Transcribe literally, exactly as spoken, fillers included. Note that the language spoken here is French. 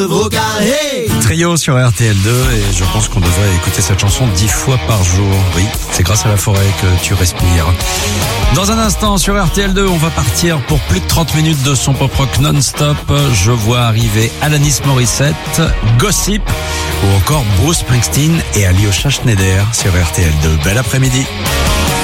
vos carrés. Trio sur R T L deux et je pense qu'on devrait écouter cette chanson dix fois par jour. Oui, c'est grâce à la forêt que tu respires. Dans un instant sur R T L deux, on va partir pour plus de trente minutes de son pop rock non-stop. Je vois arriver Alanis Morissette, Gossip ou encore Bruce Springsteen et Alyosha Schneider sur R T L deux. Bel après-midi.